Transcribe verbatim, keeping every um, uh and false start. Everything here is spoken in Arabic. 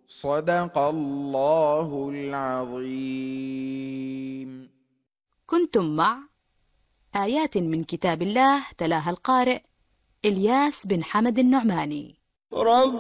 صدق الله العظيم. كنتم مع آيات من كتاب الله تلاها القارئ إلياس بن حمد النعماني. رب